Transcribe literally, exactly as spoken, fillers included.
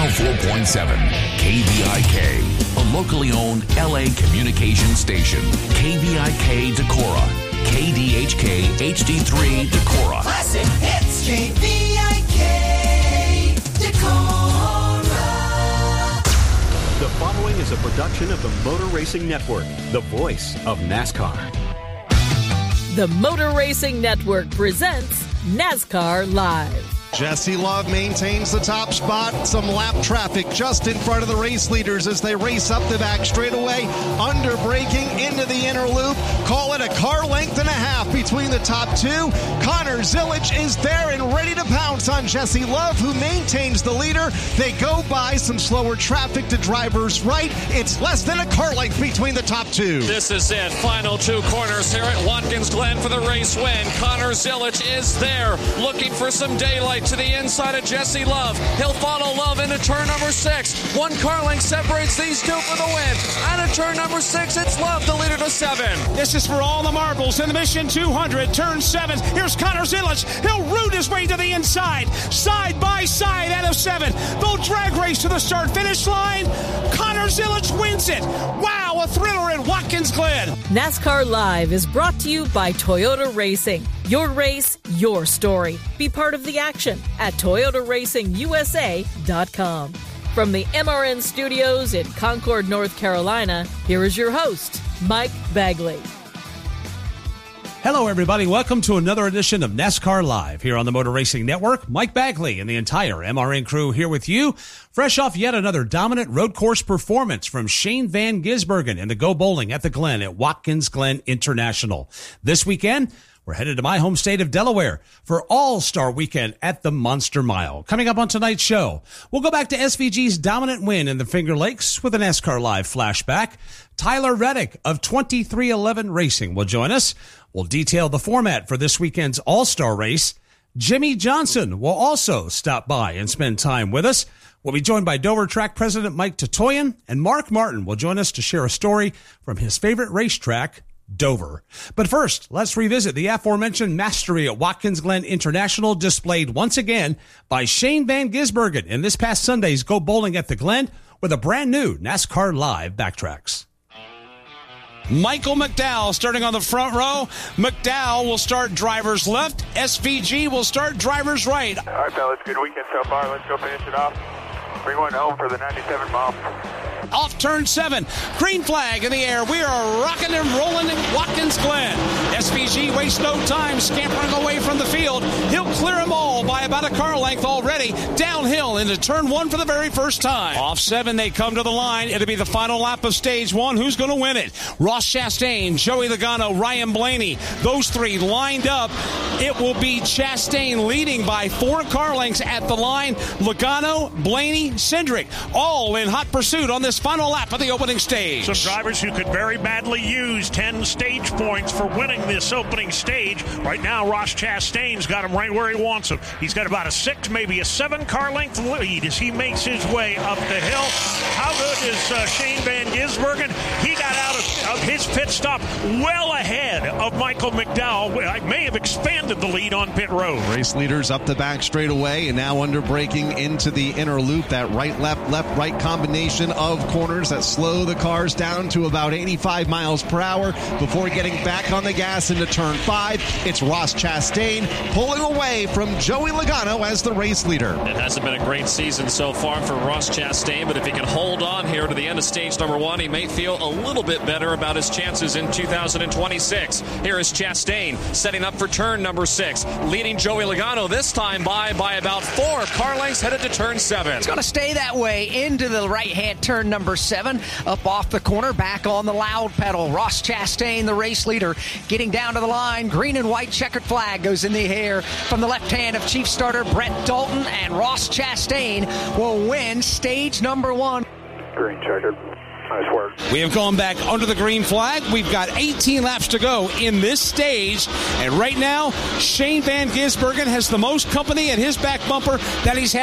oh four point seven K V I K, a locally owned L A communication station. K V I K Decorah, K D H K H D three Decorah. Classic hits, K V I K Decorah. The following is a production of the Motor Racing Network, the voice of NASCAR. The Motor Racing Network presents NASCAR Live. Jesse Love maintains the top spot. Some lap traffic just in front of the race leaders as they race up the back straightaway, under braking into the inner loop. Call it a car length and a half between the top two. Connor Zilic is there and ready to pounce on Jesse Love, who maintains the leader. They go by some slower traffic to driver's right. It's less than a car length between the top two. This is it. Final two corners here at Watkins Glen for the race win. Connor Zilic is there, looking for some daylight to the inside of Jesse Love. He'll follow Love into turn number six. One car length separates these two for the win. And at turn number six, it's Love, the leader to seven. This is for all the marbles in the Mission two hundred, turn seven. Here's Connor Zilic. He'll root his way to the inside. Side by side out of seven. They'll drag race to the start-finish line. Connor Zilic wins it. Wow, a thriller in Watkins Glen. NASCAR Live is brought to you by Toyota Racing. Your race, your story. Be part of the action at Toyota Racing U S A dot com. From the M R N studios in Concord, North Carolina, here is your host, Mike Bagley. Hello, everybody. Welcome to another edition of NASCAR Live here on the Motor Racing Network. Mike Bagley and the entire M R N crew here with you, fresh off yet another dominant road course performance from Shane Van Gisbergen in the Go Bowling at the Glen at Watkins Glen International. This weekend, we're headed to my home state of Delaware for All-Star Weekend at the Monster Mile. Coming up on tonight's show, we'll go back to S V G's dominant win in the Finger Lakes with a NASCAR Live flashback. Tyler Reddick of twenty-three eleven Racing will join us. We'll detail the format for this weekend's All-Star race. Jimmy Johnson will also stop by and spend time with us. We'll be joined by Dover Track President Mike Tatoyan, and Mark Martin will join us to share a story from his favorite racetrack, Dover. But first, let's revisit the aforementioned mastery at Watkins Glen International, displayed once again by Shane Van Gisbergen in this past Sunday's Go Bowling at the Glen with a brand new NASCAR Live backtracks. Michael McDowell starting on the front row. McDowell will start driver's left. S V G will start driver's right. All right, fellas, good weekend so far. Let's go finish it off. We're going home for the ninety-seven mile. Off turn seven. Green flag in the air. We are rocking and rolling in Watkins Glen. S V G wastes no time scampering away from the field. He'll clear them all by about a car length already. Downhill into turn one for the very first time. Off seven, they come to the line. It'll be the final lap of stage one. Who's going to win it? Ross Chastain, Joey Logano, Ryan Blaney. Those three lined up. It will be Chastain leading by four car lengths at the line. Logano, Blaney, Cindric, all in hot pursuit on this final lap of the opening stage. Some drivers who could very badly use ten stage points for winning this opening stage. Right now, Ross Chastain's got him right where he wants him. He's got about a six, maybe a seven car length lead as he makes his way up the hill. How good is uh, Shane Van Gisbergen? He got out of, of his pit stop well ahead of Michael McDowell. I may have expanded the lead on pit road. Race leaders up the back straightaway and now under braking into the inner loop. That right, left, left, right combination of corners that slow the cars down to about eighty-five miles per hour before getting back on the gas into turn five. It's Ross Chastain pulling away from Joey Logano as the race leader. It hasn't been a great season so far for Ross Chastain, but if he can hold on here to the end of stage number one, he may feel a little bit better about his chances in two thousand twenty-six. Here is Chastain setting up for turn number six, leading Joey Logano this time by by about four car lengths headed to turn seven. It's going to stay that way into the right-hand turn number seven, up off the corner, back on the loud pedal. Ross Chastain, the race leader, getting down to the line. Green and white checkered flag goes in the air from the left hand of chief starter Brett Dalton, and Ross Chastain will win stage number one. Green checkered. Nice work. We have gone back under the green flag. We've got eighteen laps to go in this stage. And right now, Shane Van Gisbergen has the most company at his back bumper that he's had